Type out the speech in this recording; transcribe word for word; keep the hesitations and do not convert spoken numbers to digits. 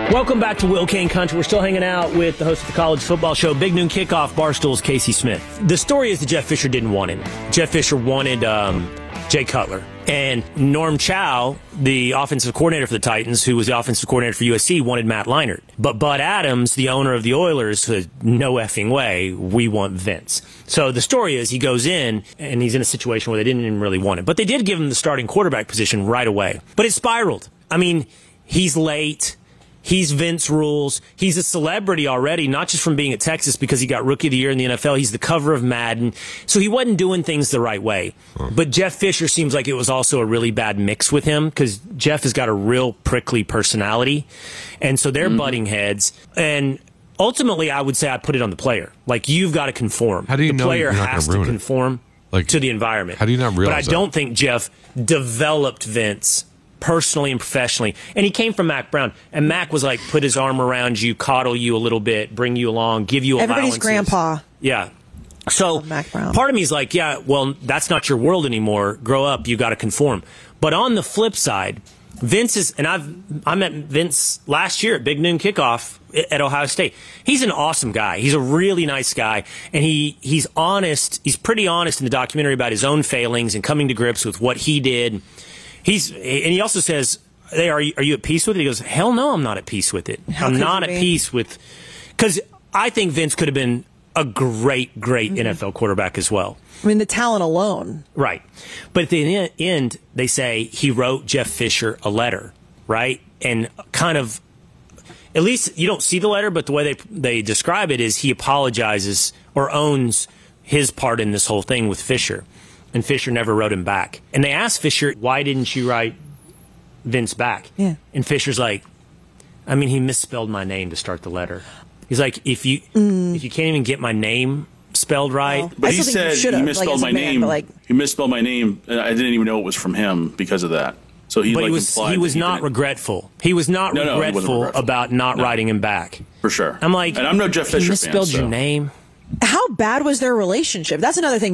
Welcome back to Will Kane Country. We're still hanging out with the host of the college football show, Big Noon Kickoff, Barstool's Casey Smith. The story is that Jeff Fisher didn't want him. Jeff Fisher wanted um, Jay Cutler. And Norm Chow, the offensive coordinator for the Titans, who was the offensive coordinator for U S C, wanted Matt Leinart. But Bud Adams, the owner of the Oilers, said, no effing way, we want Vince. So the story is he goes in, and he's in a situation where they didn't even really want him. But they did give him the starting quarterback position right away. But it spiraled. I mean, he's late. He's Vince rules. He's a celebrity already, not just from being at Texas because he got Rookie of the Year in the N F L. He's the cover of Madden. So he wasn't doing things the right way. Huh. But Jeff Fisher seems like it was also a really bad mix with him because Jeff has got a real prickly personality. And so they're mm-hmm. butting heads. And ultimately, I would say I put it on the player. Like, you've got to conform. How do you the know player you're not has gonna to ruin conform it? Like, to the environment. How do you not realize But I don't that? think Jeff developed Vince personally and professionally. And he came from Mac Brown. And Mac was like, put his arm around you, coddle you a little bit, bring you along, give you everybody's allowances. grandpa. Yeah. So Mac Brown. Part of me is like, yeah, well, that's not your world anymore. Grow up. You got to conform. But on the flip side, Vince is, and I've, I met Vince last year at Big Noon Kickoff at Ohio State. He's an awesome guy. He's a really nice guy. And he, he's honest. He's pretty honest in the documentary about his own failings and coming to grips with what he did. He's, and he also says, hey, are you, are you at peace with it? He goes, hell no, I'm not at peace with it. How I'm could not you at be? peace with, because I think Vince could have been a great, great mm-hmm. N F L quarterback as well. I mean, the talent alone. Right. But at the end, they say he wrote Jeff Fisher a letter, right? And kind of, at least you don't see the letter, but the way they, they describe it is he apologizes or owns his part in this whole thing with Fisher. And Fisher never wrote him back. And they asked Fisher, why didn't you write Vince back? Yeah. And Fisher's like, I mean, he misspelled my name to start the letter. He's like, if you mm. if you can't even get my name spelled right. Well, but he said he misspelled like, my man, name. Like, he misspelled my name, and I didn't even know it was from him because of that. So he, but like, he was, he was not regretful. He was not no, no, regretful, regretful about not no. writing him back. For sure. I'm like, and I'm no Jeff Fisher he misspelled fan, so. your name. How bad was their relationship? That's another thing.